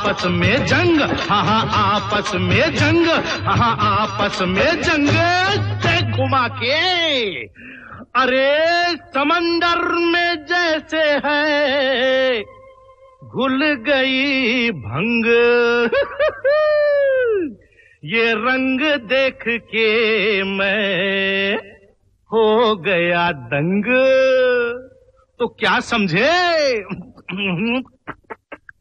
आपस में जंग, हाँ हाँ आपस में जंग, हाँ आपस में जंग से घुमा के। अरे समंदर में जैसे है घुल गई भंग, ये रंग देख के मैं हो गया दंग। तो क्या समझे?